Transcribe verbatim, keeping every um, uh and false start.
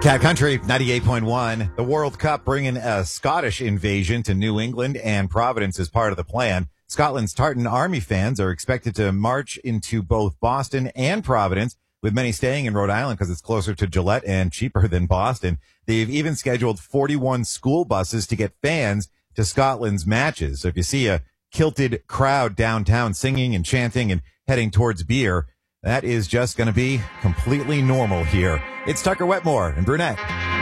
Cat Country, ninety-eight point one. The World Cup bringing a Scottish invasion to New England, and Providence is part of the plan. Scotland's Tartan Army fans are expected to march into both Boston and Providence, with many staying in Rhode Island because it's closer to Gillette and cheaper than Boston. They've even scheduled forty-one school buses to get fans to Scotland's matches. So if you see a kilted crowd downtown singing and chanting and heading towards beer, that is just going to be completely normal here. It's Tucker Wetmore and Brunette.